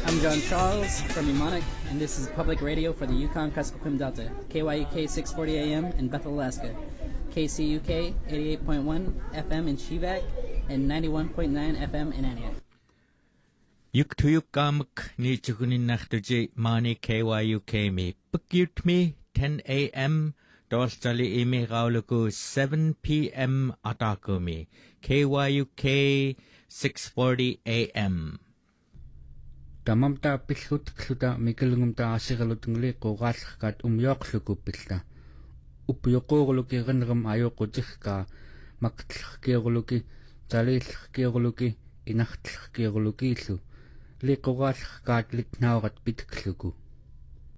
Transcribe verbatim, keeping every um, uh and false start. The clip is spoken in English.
I'm John Charles from Emonic, and this is public radio for the Yukon-Kuskokwim Delta, K Y U K six forty A M in Bethel, Alaska, K C U K eighty-eight point one F M in Shevak, and ninety-one point nine F M in Aniak. Yuk tuyuk gamak ni chukunin nachtuji mani K Y U K mi pukut mi ten A M dostali imi gauluku seven P M atakumi K Y U K six forty A M. Tamamta pillut kluta mikelungumta asigalutungli qogalkat umyoqlukupilla upyoqogluki genram ayoqutikka maktlkiogluki talilkiogluki inachtlkioglukiillu liqogalkat litnaurat pitkluku